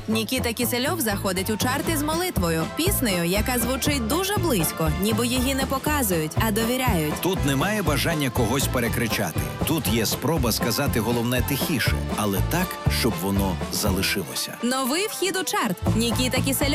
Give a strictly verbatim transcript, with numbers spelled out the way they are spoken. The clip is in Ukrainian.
Нікіта Кісельов заходить у чарти з молитвою, піснею, яка звучить дуже близько, ніби її не показують, а довіряють. Тут немає бажання когось перекричати. Тут є спроба сказати головне тихіше, але так, щоб воно залишилося. Новий вхід у чарт. Нікіта Кісельов